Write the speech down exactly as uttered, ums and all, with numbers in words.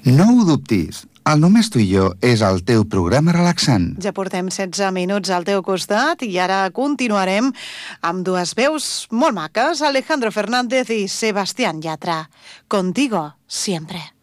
No ho dubtis, el Només tu i jo és el teu programa relaxant. Ja portem setze minuts al teu costat i ara continuarem amb dues veus molt maques, Alejandro Fernández i Sebastián Yatra. Contigo, siempre.